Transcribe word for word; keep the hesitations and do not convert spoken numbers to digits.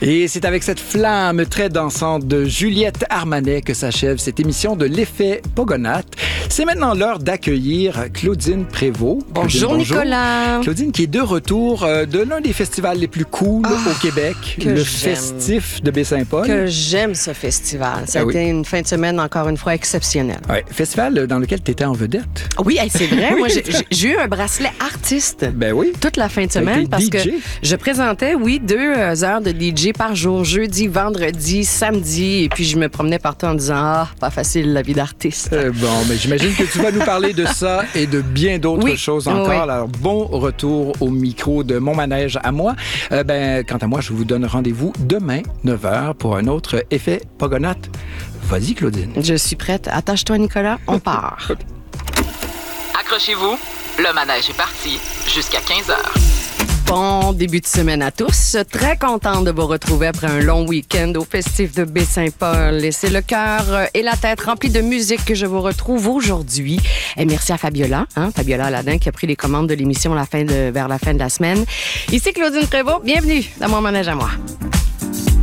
Et c'est avec cette flamme très dansante de Juliette Armanet que s'achève cette émission de l'Effet Pogonates. C'est maintenant l'heure d'accueillir Claudine Prévost. Bonjour, Claudine, bonjour Nicolas. Claudine qui est de retour euh, de l'un des festivals les plus cool oh, au Québec, le j'aime. Festif de Baie-Saint-Paul. Que j'aime ce festival. Ça a ah, oui. été une fin de semaine encore une fois exceptionnelle. Ouais, festival dans lequel tu étais en vedette. Oui, hey, c'est vrai. Moi, j'ai, j'ai eu un bracelet artiste. Ben oui. Toute la fin de semaine parce D J. que je présentais, oui, deux heures de D J par jour, jeudi, vendredi, samedi, et puis je me promenais partout en disant ah, pas facile la vie d'artiste. Euh, bon, mais j'imagine que tu vas nous parler de ça et de bien d'autres oui. choses encore. Oui. Alors, bon retour au micro de Mon Manège à moi. Euh, ben, quant à moi, je vous donne rendez-vous demain, neuf heures, pour un autre Effet Pogonates. Vas-y, Claudine. Je suis prête. Attache-toi, Nicolas. On part. Accrochez-vous, le manège est parti jusqu'à quinze heures. Bon début de semaine à tous. Très contente de vous retrouver après un long week-end au Festif de Baie-Saint-Paul. Et c'est le cœur et la tête remplis de musique que je vous retrouve aujourd'hui. Et merci à Fabiola, hein, Fabiola Aladin, qui a pris les commandes de l'émission la fin de, vers la fin de la semaine. Ici Claudine Prévost. Bienvenue dans Mon Manège à moi.